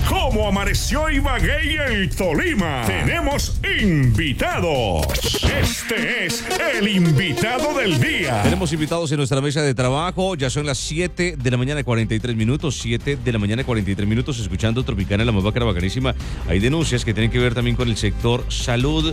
¿Cómo amaneció Ibagué y el Tolima? Tenemos invitados. Este es el invitado del día. Tenemos invitados en nuestra mesa de trabajo. Ya son las 7 de la mañana, 43 minutos. 7 de la mañana, 43 minutos. Escuchando Tropicana, la más bacanísima. Hay denuncias que tienen que ver también con el sector salud.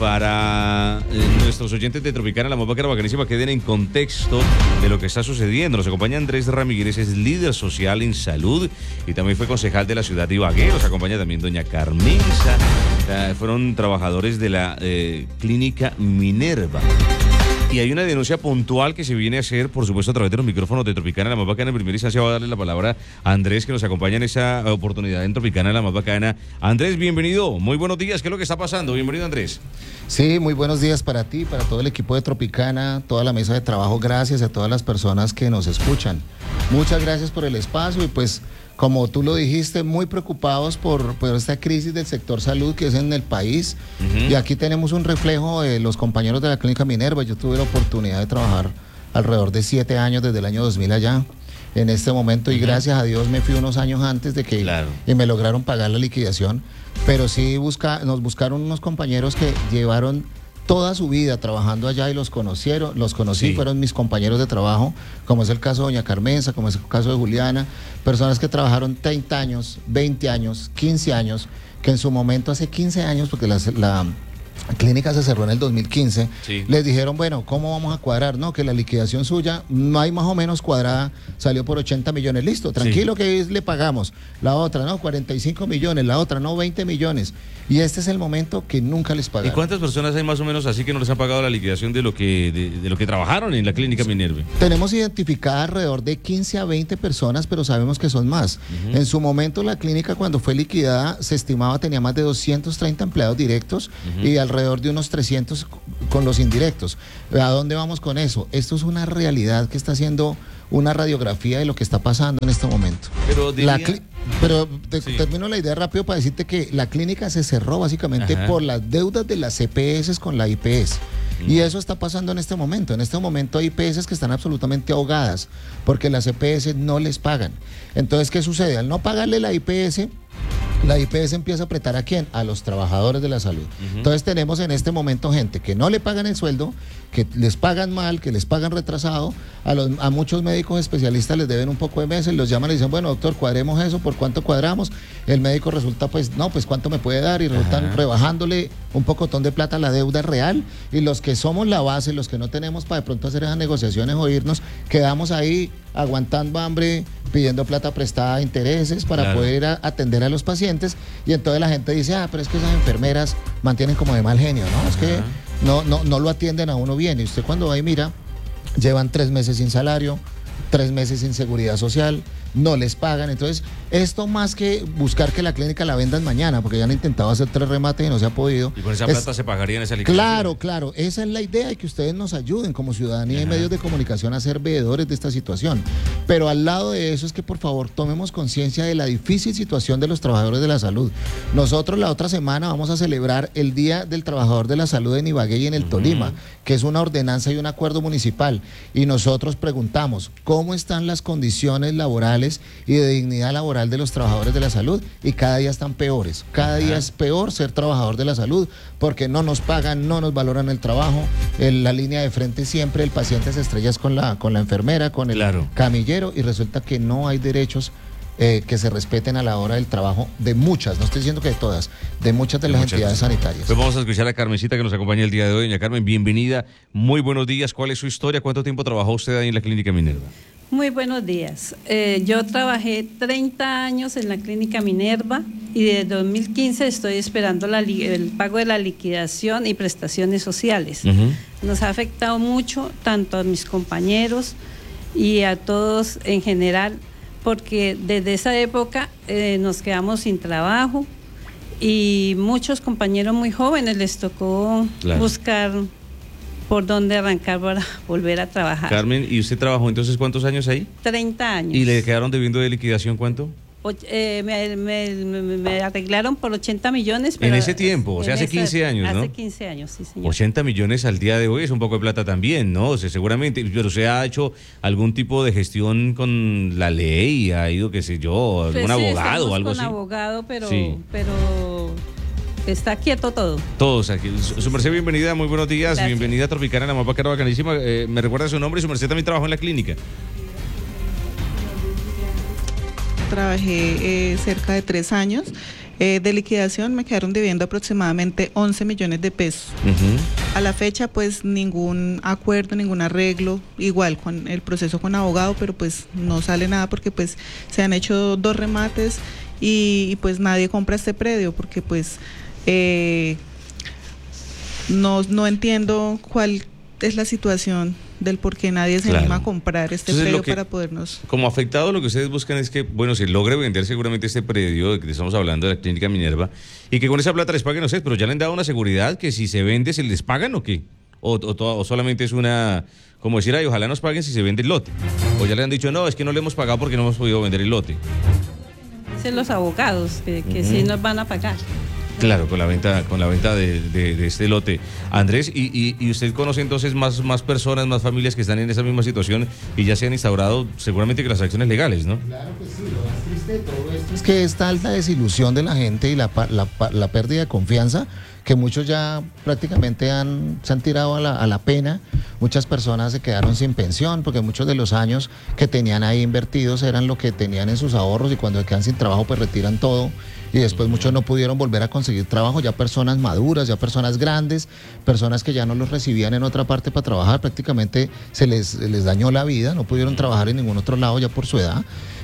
Para nuestros oyentes de Tropicana, la más bacanísima, queden en contexto de lo que está sucediendo. Nos acompaña Andrés Ramírez, es líder social en salud y también fue concejal de la ciudad de Ibagué. Nos acompaña también doña Carmenza. Fueron trabajadores de la clínica Minerva. Y hay una denuncia puntual que se viene a hacer, por supuesto, a través de los micrófonos de Tropicana, la más bacana. En primera instancia voy a darle la palabra a Andrés, que nos acompaña en esa oportunidad en Tropicana, la más bacana. Andrés, bienvenido. Muy buenos días. ¿Qué es lo que está pasando? Bienvenido, Andrés. Sí, muy buenos días para ti, para todo el equipo de Tropicana, toda la mesa de trabajo. Gracias a todas las personas que nos escuchan. Muchas gracias por el espacio y pues, como tú lo dijiste, muy preocupados por esta crisis del sector salud que es en el país. Y aquí tenemos un reflejo de los compañeros de la Clínica Minerva. Yo tuve la oportunidad de trabajar alrededor de 7 años desde el año 2000 allá, en este momento, y gracias a Dios me fui unos años antes de que y me lograron pagar la liquidación. Pero sí nos buscaron unos compañeros que llevaron toda su vida trabajando allá y los conocí, sí. Fueron mis compañeros de trabajo, como es el caso de doña Carmenza, como es el caso de Juliana, personas que trabajaron 30 años, 20 años, 15 años, que en su momento hace 15 años, porque la clínica se cerró en el 2015, les dijeron, bueno, ¿cómo vamos a cuadrar? No, que la liquidación suya, no hay más o menos cuadrada, salió por 80 millones, listo, tranquilo que le pagamos. La otra, no, 45 millones, la otra, no, 20 millones. Y este es el momento que nunca les pagaron. ¿Y cuántas personas hay más o menos así que no les han pagado la liquidación de lo que trabajaron en la clínica Minerva? Tenemos identificada alrededor de 15 a 20 personas, pero sabemos que son más. En su momento la clínica, cuando fue liquidada, se estimaba tenía más de 230 empleados directos y alrededor de unos 300 con los indirectos. ¿A dónde vamos con eso? Esto es una realidad que está haciendo una radiografía de lo que está pasando en este momento. Pero termino la idea rápido para decirte que la clínica se cerró básicamente por las deudas de las CPS con la IPS. Y eso está pasando en este momento. En este momento hay IPS que están absolutamente ahogadas porque las CPS no les pagan. Entonces, ¿qué sucede? Al no pagarle la IPS empieza a apretar ¿a quién? A los trabajadores de la salud. Entonces tenemos en este momento gente que no le pagan el sueldo, que les pagan mal, que les pagan retrasado, a muchos médicos especialistas les deben un poco de meses, los llaman y dicen, bueno, doctor, cuadremos eso, ¿por cuánto cuadramos? El médico resulta, pues, no, pues, ¿cuánto me puede dar? Y resultan rebajándole un pocotón de plata a la deuda real, y los que somos la base, los que no tenemos para de pronto hacer esas negociaciones o irnos, quedamos ahí aguantando hambre, pidiendo plata prestada a intereses para poder atender a los pacientes, y entonces la gente dice, pero es que esas enfermeras mantienen como de mal genio, ¿no? Es que no lo atienden a uno bien, y usted cuando va y mira, llevan 3 meses sin salario, 3 meses sin seguridad social, no les pagan. Entonces, esto más que buscar que la clínica la vendan mañana, porque ya han intentado hacer 3 remates y no se ha podido. ¿Y con esa plata se pagaría en esa liquidación? Claro, esa es la idea, y que ustedes nos ayuden como ciudadanía y medios de comunicación a ser veedores de esta situación. Pero al lado de eso es que por favor tomemos conciencia de la difícil situación de los trabajadores de la salud. Nosotros la otra semana vamos a celebrar el Día del Trabajador de la Salud en Ibagué y en el Tolima, que es una ordenanza y un acuerdo municipal, y nosotros preguntamos, ¿cómo están las condiciones laborales y de dignidad laboral de los trabajadores de la salud? Y cada día están peores. Cada día es peor ser trabajador de la salud, porque no nos pagan, no nos valoran el trabajo. En la línea de frente siempre el paciente se estrella con la enfermera, con el camillero, y resulta que no hay derechos que se respeten a la hora del trabajo de muchas, no estoy diciendo que de todas, de muchas de las entidades sanitarias. Pues vamos a escuchar a Carmencita, que nos acompaña el día de hoy. Doña Carmen, bienvenida, muy buenos días. ¿Cuál es su historia? ¿Cuánto tiempo trabajó usted ahí en la clínica Minerva? Muy buenos días. Yo trabajé 30 años en la clínica Minerva y desde 2015 estoy esperando el pago de la liquidación y prestaciones sociales. Nos ha afectado mucho, tanto a mis compañeros y a todos en general, porque desde esa época nos quedamos sin trabajo y muchos compañeros muy jóvenes les tocó buscar por dónde arrancar para volver a trabajar. Carmen, ¿y usted trabajó entonces cuántos años ahí? 30 años. ¿Y le quedaron debiendo de liquidación cuánto? Me arreglaron por 80 millones. Pero en ese tiempo, o sea, hace 15 años, ¿no? Hace 15 años, sí, señor. 80 millones al día de hoy es un poco de plata también, ¿no? O sea, seguramente, pero ¿se ha hecho algún tipo de gestión con la ley? ¿Ha ido, qué sé yo, algún Pues sí, abogado o algo con así? abogado, pero, Sí. pero está quieto todo. Todos aquí. Su merced, bienvenida, muy buenos días. Gracias. Bienvenida a Tropicana, la mapa cara bacanísima. ¿Me recuerda su nombre? Y su merced también trabajó en la clínica. Trabajé cerca de 3 años. De liquidación me quedaron debiendo aproximadamente 11 millones de pesos. A la fecha, pues ningún acuerdo, ningún arreglo, igual con el proceso con abogado, pero pues no sale nada porque pues se han hecho 2 remates y pues nadie compra este predio porque pues no entiendo cuál es la situación del por qué nadie se anima a comprar este Entonces, predio para podernos... Como afectado, lo que ustedes buscan es que, bueno, se logre vender seguramente este predio de que estamos hablando de la Clínica Minerva y que con esa plata les paguen a ustedes, pero ya le han dado una seguridad que si se vende, ¿se les pagan o qué? O solamente es una, como decir, ay, ojalá nos paguen si se vende el lote. O ya le han dicho, no, es que no le hemos pagado porque no hemos podido vender el lote. Dicen los abogados que sí nos van a pagar. Claro, con la venta de este lote. Andrés, y usted conoce entonces más personas, más familias que están en esa misma situación y ya se han instaurado seguramente que las acciones legales, ¿no? Claro que sí, lo más triste de todo esto es que esta alta desilusión de la gente y la pérdida de confianza, que muchos ya prácticamente se han tirado a la pena. Muchas personas se quedaron sin pensión porque muchos de los años que tenían ahí invertidos eran lo que tenían en sus ahorros y cuando quedan sin trabajo pues retiran todo y después muchos no pudieron volver a conseguir trabajo, ya personas maduras, ya personas grandes, personas que ya no los recibían en otra parte para trabajar, prácticamente se les dañó la vida, no pudieron trabajar en ningún otro lado ya por su edad.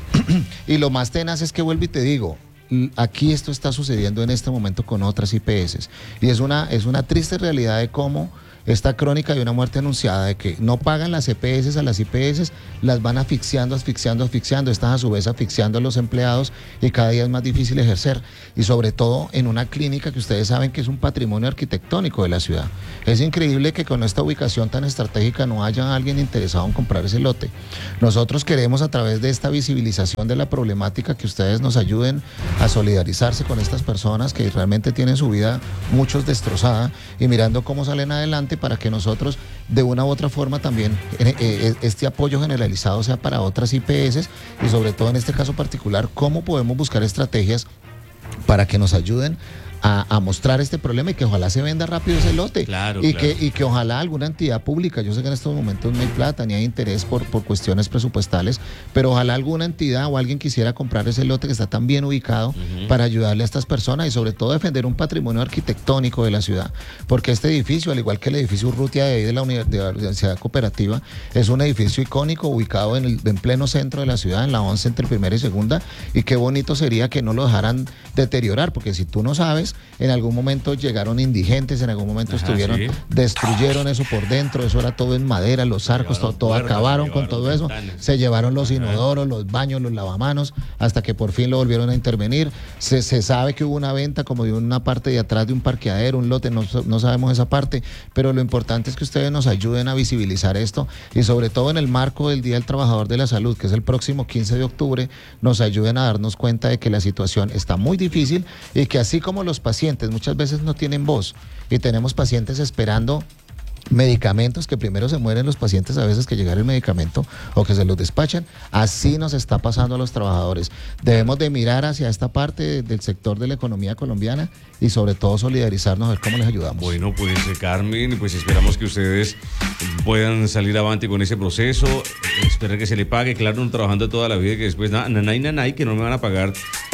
Y lo más tenaz es que vuelvo y te digo, aquí esto está sucediendo en este momento con otras IPS y es una triste realidad de cómo esta crónica de una muerte anunciada, de que no pagan las EPS a las IPS, las van asfixiando, estas a su vez asfixiando a los empleados y cada día es más difícil ejercer y sobre todo en una clínica que ustedes saben que es un patrimonio arquitectónico de la ciudad. Es increíble que con esta ubicación tan estratégica no haya alguien interesado en comprar ese lote. Nosotros queremos a través de esta visibilización de la problemática que ustedes nos ayuden a solidarizarse con estas personas que realmente tienen su vida muchos destrozada y mirando cómo salen adelante para que nosotros de una u otra forma también este apoyo generalizado sea para otras IPS y sobre todo en este caso particular cómo podemos buscar estrategias para que nos ayuden a mostrar este problema y que ojalá se venda rápido ese lote. Claro, y claro. que ojalá alguna entidad pública, yo sé que en estos momentos no hay plata ni hay interés por cuestiones presupuestales, pero ojalá alguna entidad o alguien quisiera comprar ese lote que está tan bien ubicado para ayudarle a estas personas y sobre todo defender un patrimonio arquitectónico de la ciudad, porque este edificio, al igual que el edificio Urrutia de la Universidad Cooperativa, es un edificio icónico ubicado en pleno centro de la ciudad, en la 11 entre primera y segunda, y qué bonito sería que no lo dejaran deteriorar, porque si tú no sabes, en algún momento llegaron indigentes, en algún momento destruyeron eso por dentro, eso era todo en madera, los arcos, todo acabaron con todo eso, se llevaron los inodoros, los baños, los lavamanos, hasta que por fin lo volvieron a intervenir. Se sabe que hubo una venta como de una parte de atrás de un parqueadero, un lote, no sabemos esa parte, pero lo importante es que ustedes nos ayuden a visibilizar esto y sobre todo en el marco del Día del Trabajador de la Salud, que es el próximo 15 de octubre, nos ayuden a darnos cuenta de que la situación está muy difícil y que así como los pacientes muchas veces no tienen voz y tenemos pacientes esperando medicamentos, que primero se mueren los pacientes a veces que llega el medicamento o que se los despachan, así nos está pasando a los trabajadores. Debemos de mirar hacia esta parte del sector de la economía colombiana y sobre todo solidarizarnos a ver cómo les ayudamos. Bueno, pues Carmen, pues esperamos que ustedes puedan salir avante con ese proceso, esperar que se le pague, claro, no trabajando toda la vida y que después nanay, que no me van a pagar.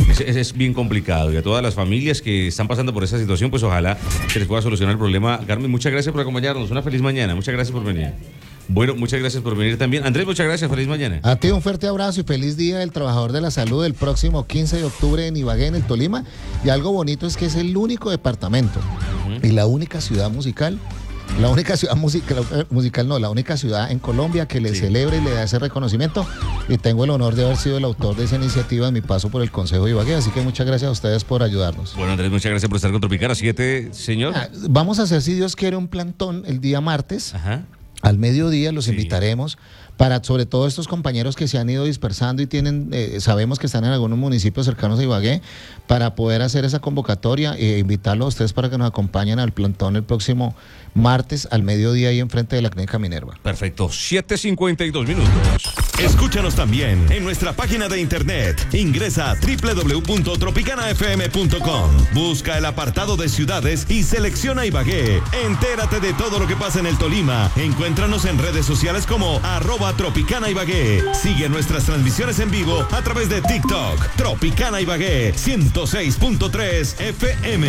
Es bien complicado y a todas las familias que están pasando por esa situación, pues ojalá se les pueda solucionar el problema. Carmen, muchas gracias por acompañarnos, una feliz mañana, muchas gracias por venir. Bueno, muchas gracias por venir también. Andrés, muchas gracias, feliz mañana. A ti un fuerte abrazo y feliz Día del Trabajador de la Salud el próximo 15 de octubre en Ibagué, en el Tolima. Y algo bonito es que es el único departamento y la única ciudad musical. La única ciudad la única ciudad en Colombia que le celebra y le da ese reconocimiento y tengo el honor de haber sido el autor de esa iniciativa en mi paso por el Consejo de Ibagué, así que muchas gracias a ustedes por ayudarnos. Bueno, Andrés, muchas gracias por estar con Tropicana 7, señor. Vamos a hacer, si Dios quiere, un plantón el día martes. Al mediodía los invitaremos para sobre todo estos compañeros que se han ido dispersando y tienen, sabemos que están en algunos municipios cercanos a Ibagué, para poder hacer esa convocatoria e invitarlos a ustedes para que nos acompañen al plantón el próximo martes al mediodía ahí enfrente de la Clínica Minerva. Perfecto, 7:52 minutos. Escúchanos también en nuestra página de internet. Ingresa a www.tropicanafm.com. Busca el apartado de ciudades y selecciona Ibagué. Entérate de todo lo que pasa en el Tolima. Encuéntranos en redes sociales como @TropicanaIbagué. Sigue nuestras transmisiones en vivo a través de TikTok. Tropicana Ibagué 106.3 FM.